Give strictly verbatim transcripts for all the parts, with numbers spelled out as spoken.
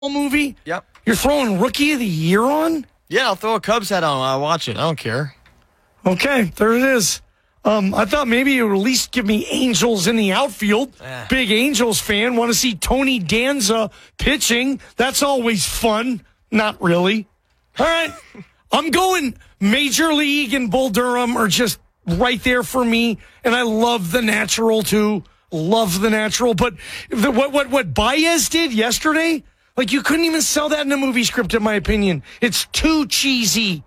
movie? Yep. You're throwing Rookie of the Year on? Yeah, I'll throw a Cubs hat on. I'll watch it. I don't care. Okay, there it is. Um, I thought maybe you would at least give me Angels in the outfield. Eh. Big Angels fan. Want to see Tony Danza pitching. That's always fun. Not really. All right. I'm going Major League and Bull Durham are just right there for me. And I love The Natural, too. Love The Natural. But the, what, what, what Baez did yesterday, like you couldn't even sell that in a movie script, in my opinion. It's too cheesy.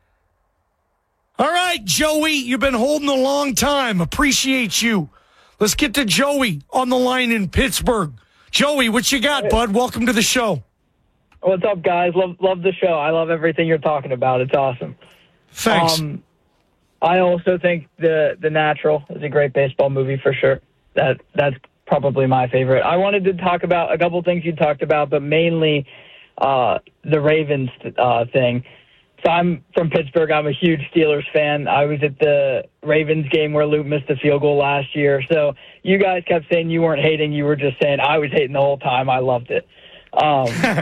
All right, Joey, you've been holding a long time. Appreciate you. Let's get to Joey on the line in Pittsburgh. Joey, what you got, bud? Welcome to the show. What's up, guys? Love love the show. I love everything you're talking about. It's awesome. Thanks. Um, I also think the the Natural is a great baseball movie for sure. That that's probably my favorite. I wanted to talk about a couple things you talked about, but mainly uh, the Ravens uh, thing. So I'm from Pittsburgh. I'm a huge Steelers fan. I was at the Ravens game where Luke missed the field goal last year. So you guys kept saying you weren't hating. You were just saying I was hating the whole time. I loved it. Um,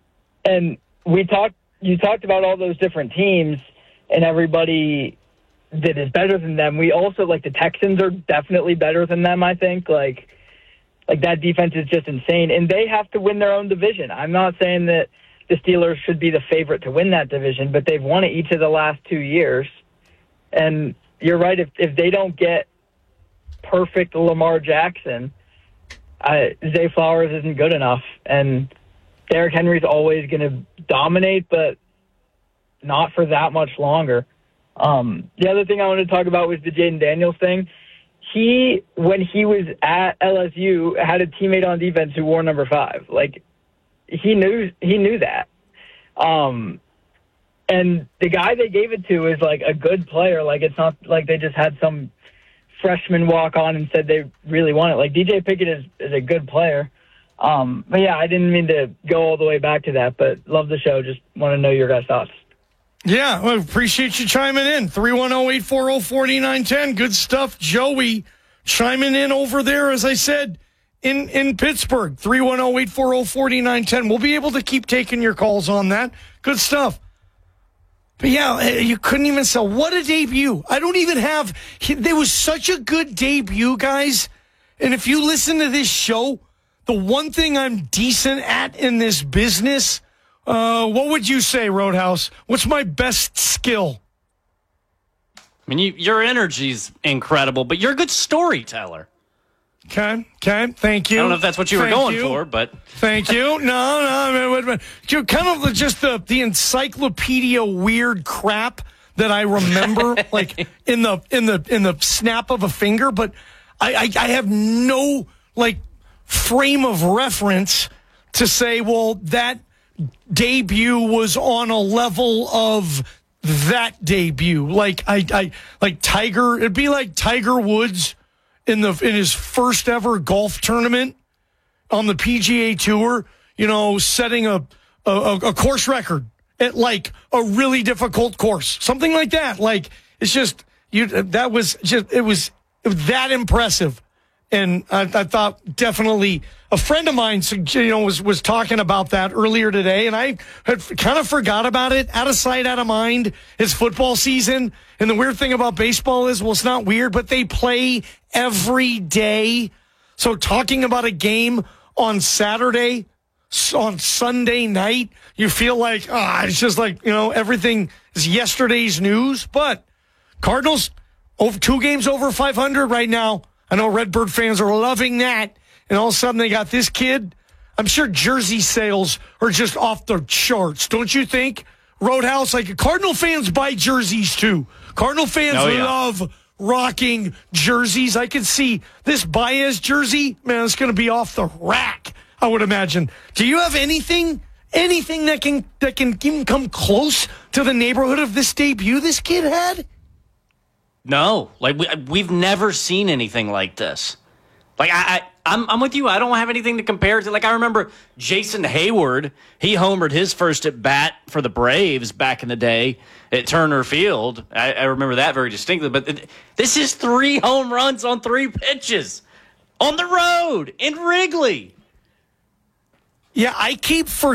and we talked. You talked about all those different teams and everybody that is better than them. We also, like, the Texans are definitely better than them, I think. Like, like that defense is just insane. And they have to win their own division. I'm not saying that the Steelers should be the favorite to win that division, but they've won it each of the last two years. And you're right, if if they don't get perfect Lamar Jackson, I, Zay Flowers isn't good enough. And Derrick Henry's always going to dominate, but not for that much longer. Um, the other thing I wanted to talk about was the Jaden Daniels thing. He, when he was at L S U, had a teammate on defense who wore number five. Like, He knew he knew that. Um, and the guy they gave it to is, like, a good player. Like, it's not like they just had some freshman walk on and said they really want it. Like, D J Pickett is, is a good player. Um, but, yeah, I didn't mean to go all the way back to that, but love the show. Just want to know your guys' thoughts. Yeah, well, appreciate you chiming in. three one zero, eight four zero, four nine one zero. Good stuff. Joey chiming in over there, as I said, in, in Pittsburgh. three one zero, eight four zero, four nine one zero. We'll be able to keep taking your calls on that. Good stuff. But, yeah, you couldn't even sell. What a debut. I don't even have – there was such a good debut, guys. And if you listen to this show, the one thing I'm decent at in this business – Uh, what would you say, Roadhouse? What's my best skill? I mean, you, your energy's incredible, but you're a good storyteller. Okay, okay, thank you. I don't know if that's what you thank were going you. for, but... Thank you. No, no, I mean, wait, wait. You're kind of just the, the encyclopedia weird crap that I remember, like, in the in the, in the snap of a finger, but I, I, I have no, like, frame of reference to say, well, that debut was on a level of that debut. Like I, I like Tiger. It'd be like Tiger Woods in the in his first ever golf tournament on the P G A Tour. You know, setting a a, a course record at like a really difficult course, something like that. Like it's just you. That was just it was, it was that impressive. And I, I thought definitely a friend of mine, you know, was, was talking about that earlier today, and I had kind of forgot about it. Out of sight, out of mind. It's football season, and the weird thing about baseball is, well, it's not weird, but they play every day. So talking about a game on Saturday, on Sunday night, you feel like, ah, oh, it's just like, you know, everything is yesterday's news. But Cardinals, over two games over five hundred right now. I know Redbird fans are loving that. And all of a sudden they got this kid. I'm sure jersey sales are just off the charts. Don't you think? Roadhouse, like Cardinal fans buy jerseys too. Cardinal fans oh, yeah. love rocking jerseys. I can see this Baez jersey. Man, it's going to be off the rack, I would imagine. Do you have anything, anything that can, that can even come close to the neighborhood of this debut this kid had? No, like we, we've never seen anything like this. Like I, I I'm, I'm with you. I don't have anything to compare to. Like I remember Jason Hayward. He homered his first at bat for the Braves back in the day at Turner Field. I, I remember that very distinctly. But it, this is three home runs on three pitches on the road in Wrigley. Yeah, I keep